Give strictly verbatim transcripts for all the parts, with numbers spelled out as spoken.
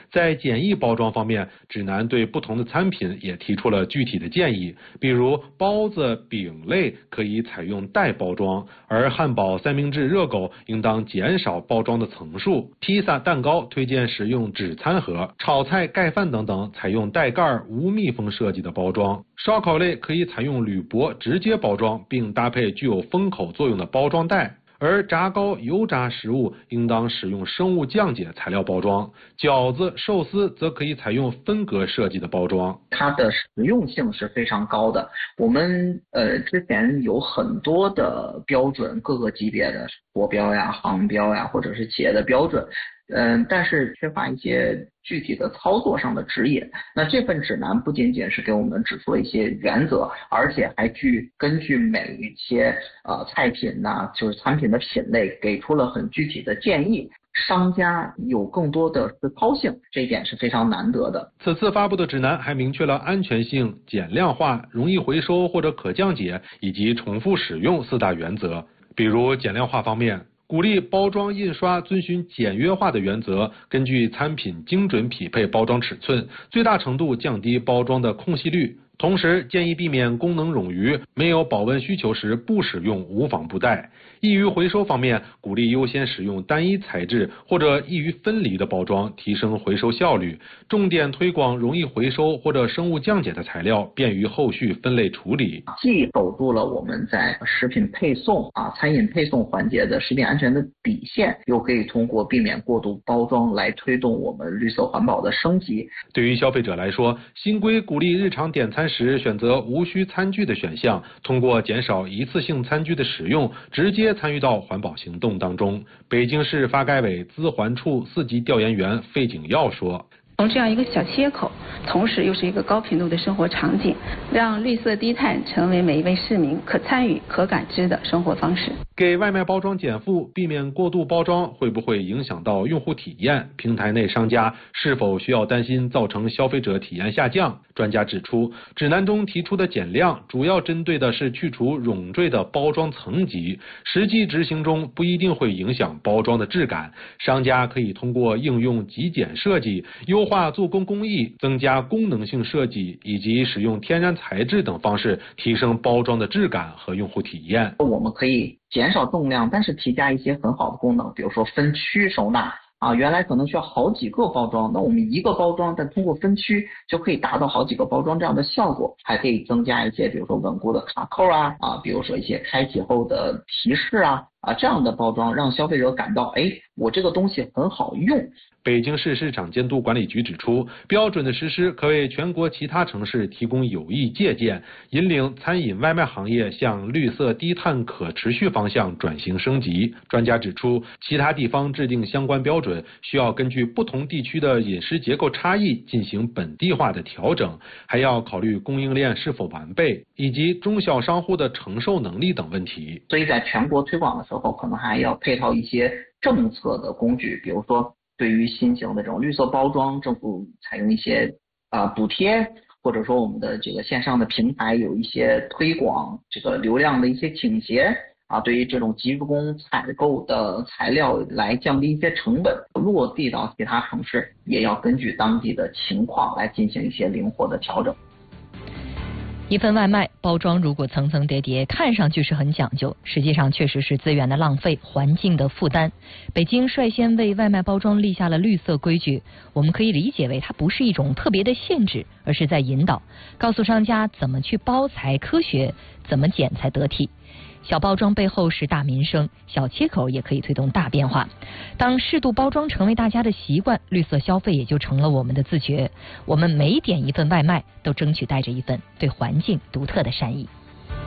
在简易包装方面，指南对不同的餐品也提出了具体的建议，比如包子、饼类可以采用袋包装，而汉堡、三明治、热狗应当减少包装的层数，披萨、蛋糕推荐使用纸餐盒，炒菜、盖饭等等采用带盖无密封设计的包装，烧烤类可以采用铝箔直接包装，并搭配具有封口作用的包装袋。而炸糕、油炸食物应当使用生物降解材料包装，饺子、寿司则可以采用分隔设计的包装。 它的实用性是非常高的。我们呃之前有很多的标准，各个级别的国标呀、航标呀，或者是企业的标准。嗯，但是缺乏一些具体的操作上的指引。那这份指南不仅仅是给我们指出了一些原则，而且还据根据每一些呃菜品呐、啊，就是产品的品类，给出了很具体的建议。商家有更多的实操性，这一点是非常难得的。 此次发布的指南还明确了安全性、减量化、容易回收或者可降解以及重复使用四大原则。比如减量化方面，鼓励包装印刷遵循简约化的原则，根据餐品精准匹配包装尺寸，最大程度降低包装的空隙率。同时建议避免功能冗余，没有保温需求时不使用无纺布袋。易于回收方面，鼓励优先使用单一材质或者易于分离的包装，提升回收效率。重点推广容易回收或者生物降解的材料，便于后续分类处理。 既守住了我们在食品配送啊、餐饮配送环节的食品安全的底线，又可以通过避免过度包装来推动我们绿色环保的升级。 对于消费者来说，新规鼓励日常点餐时选择无需餐具的选项，通过减少一次性餐具的使用，直接参与到环保行动当中。北京市发改委资环处四级调研员费景耀说， 从这样一个小切口，同时又是一个高频度的生活场景，让绿色低碳成为每一位市民可参与、可感知的生活方式。 给外卖包装减负，避免过度包装，会不会影响到用户体验？平台内商家是否需要担心造成消费者体验下降？专家指出，指南中提出的减量，主要针对的是去除冗赘的包装层级，实际执行中不一定会影响包装的质感。商家可以通过应用极简设计、优化做工工艺、增加功能性设计以及使用天然材质等方式，提升包装的质感和用户体验。 我们可以减少重量，但是提加一些很好的功能，比如说分区收纳啊，原来可能需要好几个包装，那我们一个包装，但通过分区就可以达到好几个包装这样的效果。还可以增加一些，比如说稳固的卡扣啊啊，比如说一些开启后的提示啊啊这样的包装，让消费者感到，哎，我这个东西很好用。 北京市市场监督管理局指出，标准的实施可为全国其他城市提供有益借鉴，引领餐饮外卖行业向绿色低碳可持续方向转型升级。专家指出，其他地方制定相关标准，需要根据不同地区的饮食结构差异进行本地化的调整，还要考虑供应链是否完备，以及中小商户的承受能力等问题。 所以在全国推广的时候，可能还要配套一些政策的工具，比如说对于新型的这种绿色包装，政府采用一些啊、呃、补贴，或者说我们的这个线上的平台有一些推广这个流量的一些倾斜啊，对于这种集中采购的材料来降低一些成本，落地到其他城市，也要根据当地的情况来进行一些灵活的调整。 一份外卖包装如果层层叠叠，看上去是很讲究，实际上确实是资源的浪费、环境的负担。北京率先为外卖包装立下了绿色规矩，我们可以理解为它不是一种特别的限制，而是在引导，告诉商家怎么去包才科学，怎么剪才得体。小包装背后是大民生，小切口也可以推动大变化。当适度包装成为大家的习惯，绿色消费也就成了我们的自觉。我们每点一份外卖，都争取带着一份对环境独特的善意。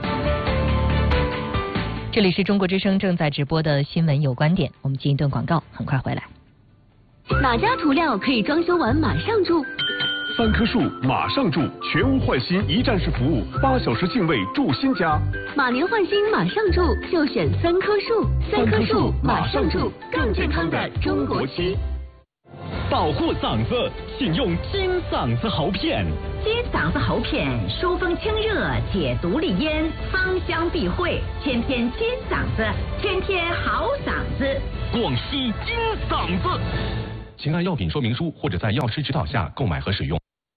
这里是中国之声正在直播的新闻有观点，我们进一段广告，很快回来。 哪家涂料可以装修完马上住？ 三棵树马上住，全屋换新一站式服务，八小时净位住新家。 马年换新马上住，就选三棵树。三棵树马上住，更健康的中国期。 保护嗓子，请用金嗓子喉片。 金嗓子喉片疏风清热，解毒利咽，芳香避秽，天天金嗓子，天天好嗓子。 广西金嗓子。 请按药品说明书或者在药师指导下购买和使用。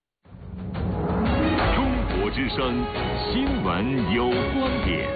中国之声新闻有观点。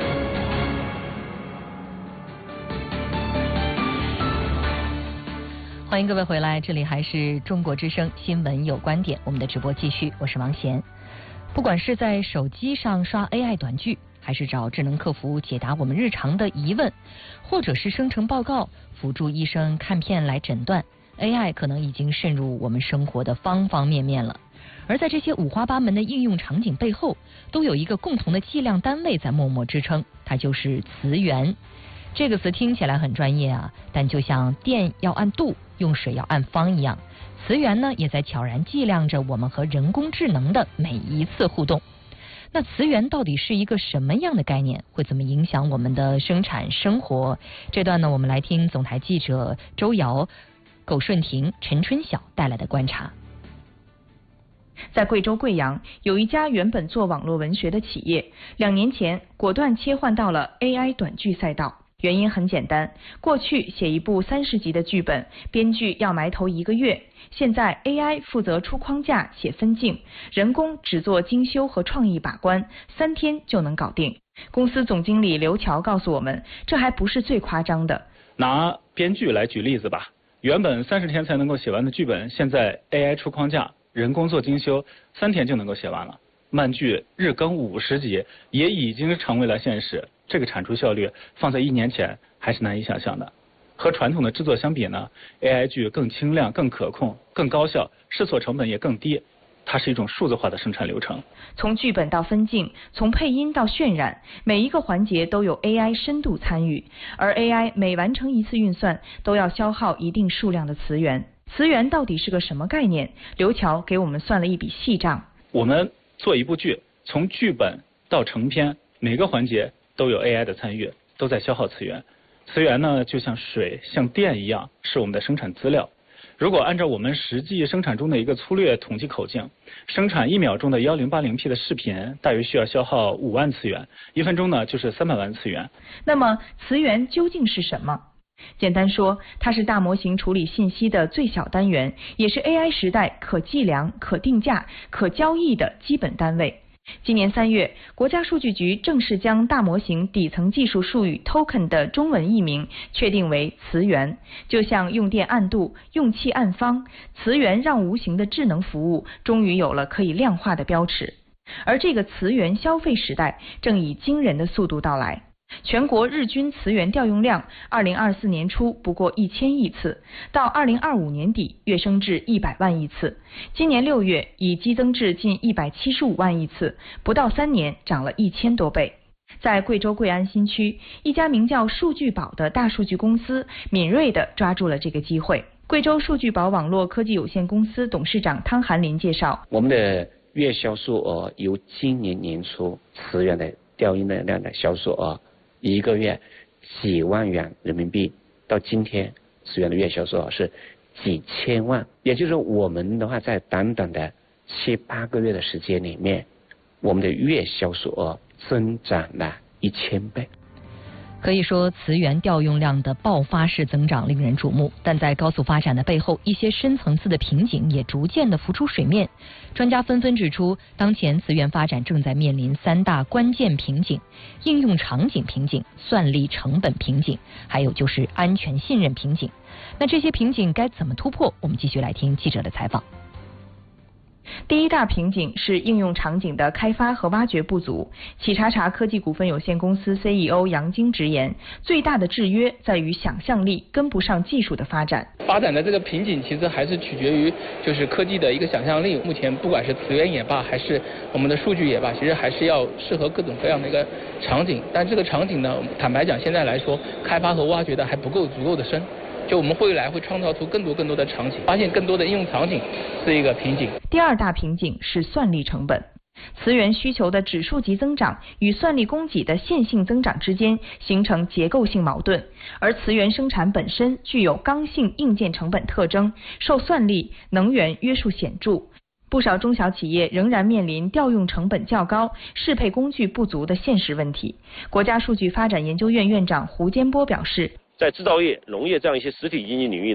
欢迎各位回来，这里还是中国之声新闻有观点，我们的直播继续，我是王贤。不管是在手机上刷 A I 短剧，还是找智能客服解答我们日常的疑问，或者是生成报告辅助医生看片来诊断， A I 可能已经渗入我们生活的方方面面了。而在这些五花八门的应用场景背后，都有一个共同的计量单位在默默支撑，它就是词源。这个词听起来很专业啊，但就像电要按度，用水要按方一样，词源呢也在悄然计量着我们和人工智能的每一次互动。那词源到底是一个什么样的概念？会怎么影响我们的生产生活？这段呢，我们来听总台记者周瑶、苟顺婷、陈春晓带来的观察。 在贵州贵阳，有一家原本做网络文学的企业，两年前果断切换到了 A I 短剧赛道。原因很简单，过去写一部三十集的剧本，编剧要埋头一个月，现在 A I 负责出框架、写分镜，人工只做精修和创意把关，三天就能搞定。公司总经理刘乔告诉我们，这还不是最夸张的。 拿编剧来举例子吧，原本三十天才能够写完的剧本，现在 A I 出框架，人工做精修，三天就能够写完了。漫剧日更五十集也已经成为了现实，这个产出效率放在一年前还是难以想象的。和传统的制作相比呢 ，A I 剧更轻量、更可控、更高效，试错成本也更低。它是一种数字化的生产流程， 从剧本到分镜，从配音到渲染，每一个环节都有 A I 深度参与，而 A I 每完成一次运算，都要消耗一定数量的词源。词源到底是个什么概念？刘乔给我们算了一笔细账。 我们做一部剧，从剧本到成片，每个环节都有 A I 的参与，都在消耗词源。词源呢，就像水、像电一样，是我们的生产资料。如果按照我们实际生产中的一个粗略统计口径，生产一秒钟的 一零八零 P 的视频，大约需要消耗五万词源，一分钟呢就是三百万词源。 那么词源究竟是什么？简单说，它是大模型处理信息的最小单元，也是 A I 时代可计量、可定价、可交易的基本单位。今年三月，国家数据局正式将大模型底层技术术语 token 的中文译名确定为词源。就像用电按度、用气按方，词源让无形的智能服务终于有了可以量化的标尺。而这个词源消费时代正以惊人的速度到来。全国日均词源调用量，二零二四年初不过一千亿次，到二零二五年底跃升至一百万亿次，今年六月已激增至近一百七十五万亿次，不到三年涨了一千多倍。在贵州贵安新区，一家名叫数据宝的大数据公司敏锐地抓住了这个机会。贵州数据宝网络科技有限公司董事长汤寒林介绍， 我们的月销售额由今年年初词源的调用的量的销售额一个月几万元人民币，到今天词源的月销售额是几千万，也就是说我们的话在短短的七八个月的时间里面，我们的月销售额增长了一千倍。 可以说，词源调用量的爆发式增长令人瞩目，但在高速发展的背后，一些深层次的瓶颈也逐渐的浮出水面。专家纷纷指出，当前词源发展正在面临三大关键瓶颈：应用场景瓶颈、算力成本瓶颈，还有就是安全信任瓶颈。那这些瓶颈该怎么突破？我们继续来听记者的采访。 第一大瓶颈是应用场景的开发和挖掘不足。企查查科技股份有限公司 C E O 杨晶直言，最大的制约在于想象力跟不上技术的发展。 发展的这个瓶颈其实还是取决于就是科技的一个想象力。目前不管是词源也罢，还是我们的数据也罢，其实还是要适合各种各样的一个场景。但这个场景呢，坦白讲，现在来说开发和挖掘的还不够足够的深。就我们未来会创造出更多更多的场景，发现更多的应用场景是一个瓶颈。 第二大瓶颈是算力成本。词源需求的指数级增长与算力供给的线性增长之间形成结构性矛盾，而词源生产本身具有刚性硬件成本特征，受算力、能源约束显著。不少中小企业仍然面临调用成本较高、适配工具不足的现实问题。国家数据发展研究院院长胡坚波表示， 在制造业、农业这样一些实体经济领域呢，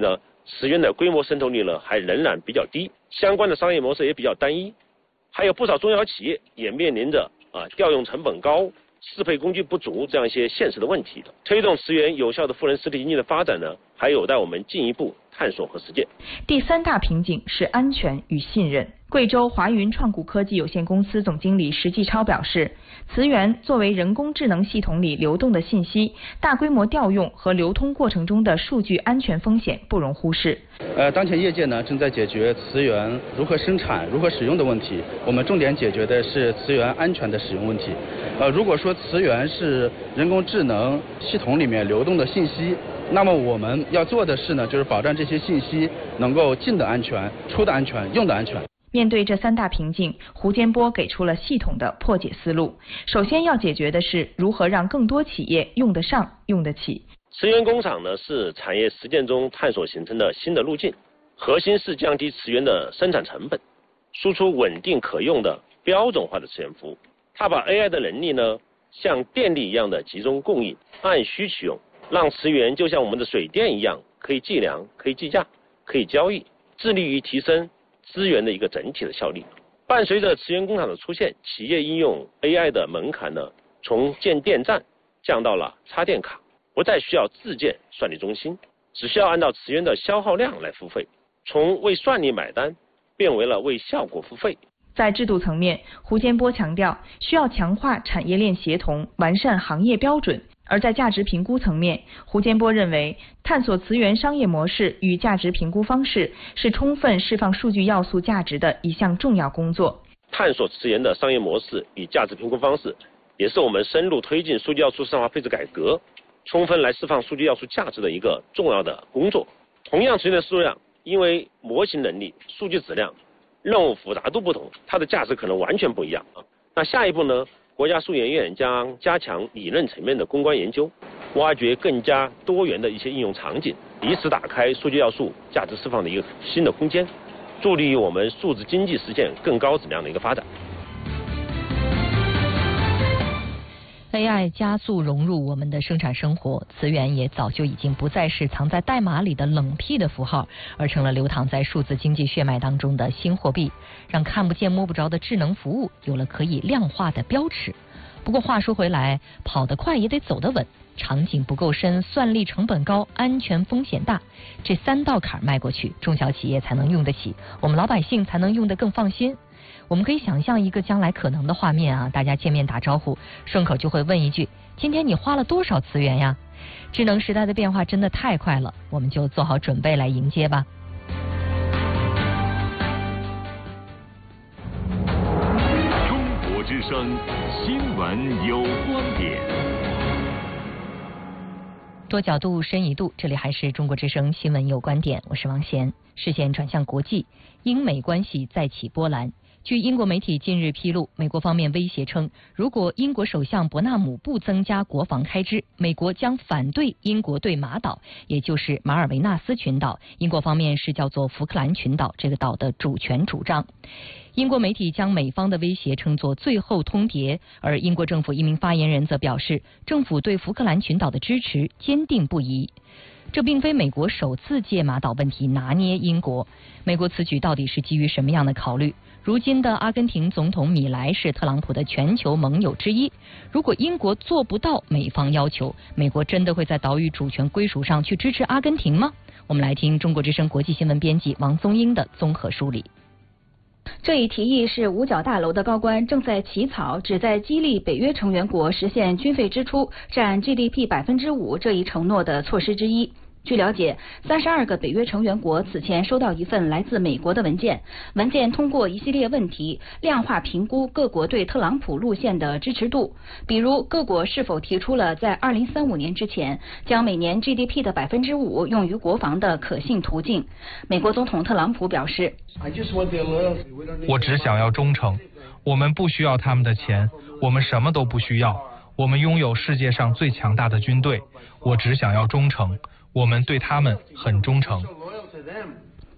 磁源的规模渗透率呢还仍然比较低，相关的商业模式也比较单一，还有不少中小企业也面临着啊调用成本高、适配工具不足这样一些现实的问题的。推动磁源有效的赋能实体经济的发展呢，还有待我们进一步探索和实践。 第三大瓶颈是安全与信任。贵州华云创谷科技有限公司总经理石继超表示，磁源作为人工智能系统里流动的信息，大规模调用和流通过程中的数据安全风险不容忽视。 呃，当前业界呢正在解决磁源如何生产、如何使用的问题，我们重点解决的是磁源安全的使用问题。呃，如果说磁源是人工智能系统里面流动的信息，那么我们要做的是呢，就是保障这些信息能够进的安全、出的安全、用的安全。 面对这三大瓶颈，胡坚波给出了系统的破解思路。首先要解决的是如何让更多企业用得上、用得起。 磁源工厂呢是产业实践中探索形成的新的路径，核心是降低磁源的生产成本，输出稳定可用的标准化的磁源服务。它把 A I 的能力呢像电力一样的集中供应，按需取用，让磁源就像我们的水电一样，可以计量、可以计价、可以交易，致力于提升资源的一个整体的效率。伴随着磁源工厂的出现，企业应用 A I 的门槛呢，从建电站降到了插电卡，不再需要自建算力中心，只需要按照磁源的消耗量来付费，从为算力买单变为了为效果付费。 在制度层面，胡坚波强调需要强化产业链协同，完善行业标准。而在价值评估层面，胡坚波认为，探索磁源商业模式与价值评估方式是充分释放数据要素价值的一项重要工作。 探索磁源的商业模式与价值评估方式，也是我们深入推进数据要素市场化配置改革，充分来释放数据要素价值的一个重要的工作。同样，磁源的数量，因为模型能力、数据质量、任务复杂度不同，它的价值可能完全不一样啊。那下一步呢？国家数研院将加强理论层面的攻关研究，挖掘更加多元的一些应用场景，以此打开数据要素价值释放的一个新的空间，助力于我们数字经济实现更高质量的一个发展。 A I 加速融入我们的生产生活，磁源也早就已经不再是藏在代码里的冷僻的符号，而成了流淌在数字经济血脉当中的新货币，让看不见摸不着的智能服务有了可以量化的标尺。不过话说回来，跑得快也得走得稳，场景不够深，算力成本高，安全风险大，这三道坎迈过去，中小企业才能用得起，我们老百姓才能用得更放心。我们可以想象一个将来可能的画面啊，大家见面打招呼，顺口就会问一句：今天你花了多少磁源呀？智能时代的变化真的太快了，我们就做好准备来迎接吧。 中国之声新闻有观点， 多角度深一度，这里还是中国之声新闻有观点，我是王贤。视线转向国际，英美关系再起波澜。据英国媒体近日披露，美国方面威胁称，如果英国首相伯纳姆不增加国防开支，美国将反对英国对马岛，也就是马尔维纳斯群岛，英国方面是叫做福克兰群岛这个岛的主权主张。英国媒体将美方的威胁称作最后通牒，而英国政府一名发言人则表示，政府对福克兰群岛的支持坚定不移。这并非美国首次借马岛问题拿捏英国，美国此举到底是基于什么样的考虑？如今的阿根廷总统米莱是特朗普的全球盟友之一，如果英国做不到美方要求，美国真的会在岛屿主权归属上去支持阿根廷吗？我们来听中国之声国际新闻编辑王宗英的综合梳理。 这一提议是五角大楼的高官正在起草，旨在激励北约成员国实现军费支出占 G D P 百分之五这一承诺的措施之一。据了解，三十二个北约成员国此前收到一份来自美国的文件，文件通过一系列问题量化评估各国对特朗普路线的支持度，比如各国是否提出了在二零三五年之前将每年 G D P 的百分之五用于国防的可信途径。美国总统特朗普表示， 我只想要忠诚，我们不需要他们的钱，我们什么都不需要，我们拥有世界上最强大的军队，我只想要忠诚，我们对他们很忠诚。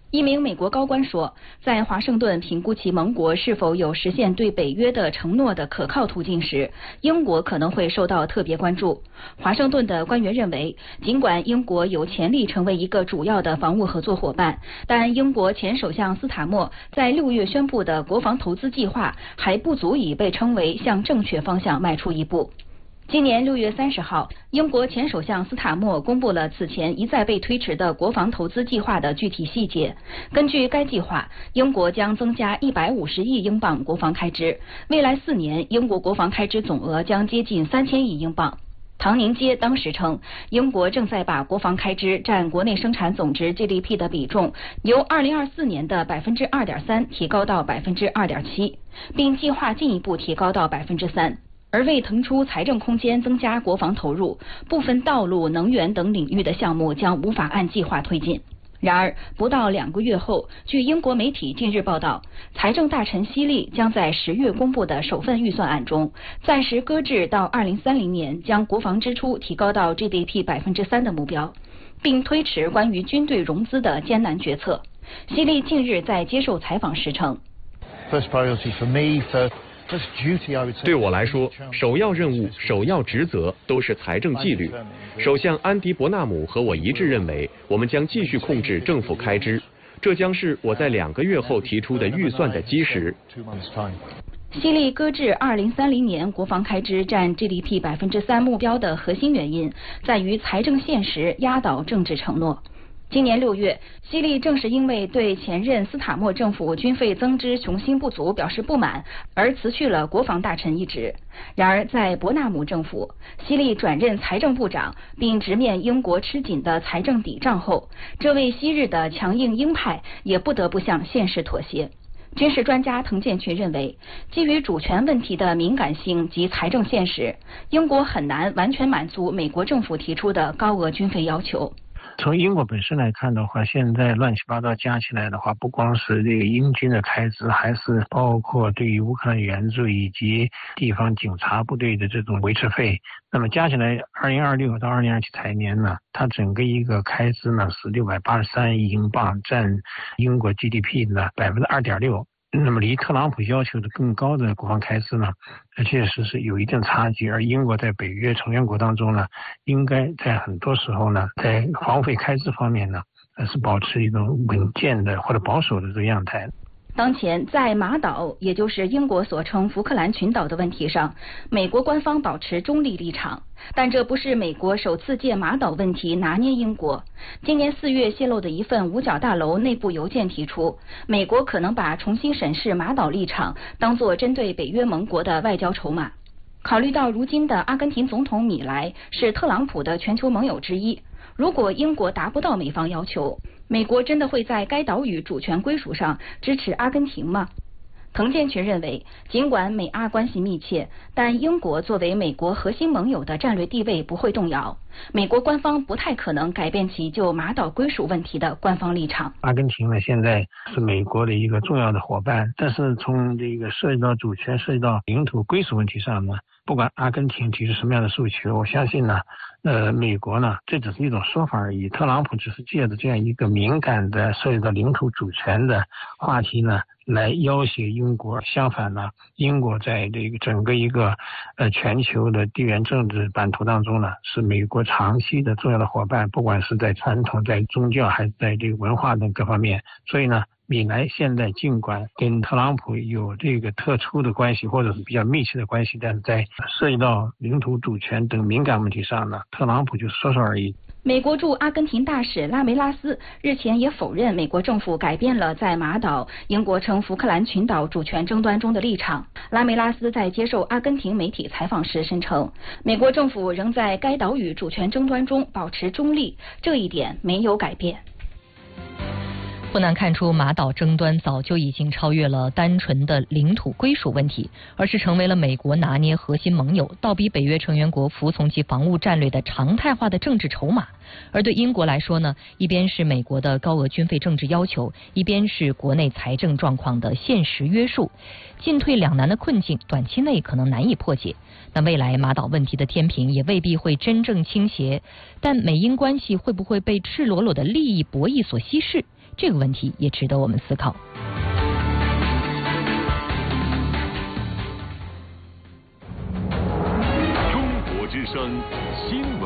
一名美国高官说，在华盛顿评估其盟国是否有实现对北约的承诺的可靠途径时，英国可能会受到特别关注。华盛顿的官员认为，尽管英国有潜力成为一个主要的防务合作伙伴，但英国前首相斯塔默在六月宣布的国防投资计划还不足以被称为向正确方向迈出一步。今年六月三十号，英国前首相斯塔默公布了此前一再被推迟的国防投资计划的具体细节。根据该计划，英国将增加一百五十亿英镑国防开支，未来四年英国国防开支总额将接近三千亿英镑。唐宁街当时称，英国正在把国防开支占国内生产总值 G D P 的比重由二零二四年的百分之二点三提高到百分之二点七，并计划进一步提高到百分之三。而为腾出财政空间增加国防投入，部分道路、能源等领域的项目将无法按计划推进。然而，不到两个月后，据英国媒体近日报道，财政大臣希利将在十月公布的首份预算案中，暂时搁置到二零三零年将国防支出提高到 G D P 百分之三的目标，并推迟关于军队融资的艰难决策。希利近日在接受采访时称。 First priority for me, first对我来说，首要任务、首要职责都是财政纪律。首相安迪·伯纳姆和我一致认为，我们将继续控制政府开支，这将是我在两个月后提出的预算的基石。 希利搁置二零三零年国防开支占 G D P 百分之三目标的核心原因，在于财政现实压倒政治承诺。今年六月，希利正是因为对前任斯塔默政府军费增支雄心不足表示不满，而辞去了国防大臣一职。然而，在伯纳姆政府，希利转任财政部长，并直面英国吃紧的财政抵账后，这位昔日的强硬鹰派也不得不向现实妥协。军事专家滕建群认为，基于主权问题的敏感性及财政现实，英国很难完全满足美国政府提出的高额军费要求。 从英国本身来看的话，现在乱七八糟加起来的话，不光是这个英军的开支，还是包括对于乌克兰援助以及地方警察部队的这种维持费。那么加起来，二零二六到二零二七财年呢，它整个一个开支呢是六百八十三亿英镑，占英国 G D P 的百分之二点六。那么离特朗普要求的更高的国防开支呢，确实是有一定差距。而英国在北约成员国当中呢，应该在很多时候呢，在防费开支方面呢，是保持一种稳健的或者保守的这个样态。 当前在马岛，也就是英国所称福克兰群岛的问题上，美国官方保持中立立场，但这不是美国首次借马岛问题拿捏英国。今年四月泄露的一份五角大楼内部邮件提出，美国可能把重新审视马岛立场当作针对北约盟国的外交筹码。考虑到如今的阿根廷总统米莱是特朗普的全球盟友之一，如果英国达不到美方要求，美国真的会在该岛屿主权归属上支持阿根廷吗？滕建群认为，尽管美阿关系密切，但英国作为美国核心盟友的战略地位不会动摇。美国官方不太可能改变其就马岛归属问题的官方立场。 阿根廷呢，现在是美国的一个重要的伙伴，但是从这个涉及到主权、涉及到领土归属问题上呢，不管阿根廷提出什么样的诉求，我相信呢，呃，美国呢，这只是一种说法而已。特朗普只是借着这样一个敏感的涉及到领土主权的话题呢，来要挟英国。相反呢，英国在这个整个一个呃全球的地缘政治版图当中呢，是美国长期的重要的伙伴，不管是在传统、在宗教还是在这个文化等各方面。所以呢，米莱现在尽管跟特朗普有这个特殊的关系，或者是比较密切的关系，但是在涉及到领土主权等敏感问题上呢，特朗普就说说而已。 美国驻阿根廷大使拉梅拉斯日前也否认美国政府改变了在马岛英国称福克兰群岛主权争端中的立场。拉梅拉斯在接受阿根廷媒体采访时声称，美国政府仍在该岛屿主权争端中保持中立，这一点没有改变。 不难看出，马岛争端早就已经超越了单纯的领土归属问题，而是成为了美国拿捏核心盟友、倒逼北约成员国服从其防务战略的常态化的政治筹码。而对英国来说呢，一边是美国的高额军费政治要求，一边是国内财政状况的现实约束，进退两难的困境短期内可能难以破解。那未来马岛问题的天平也未必会真正倾斜，但美英关系会不会被赤裸裸的利益博弈所稀释？ 这个问题也值得我们思考。 中国之声新闻。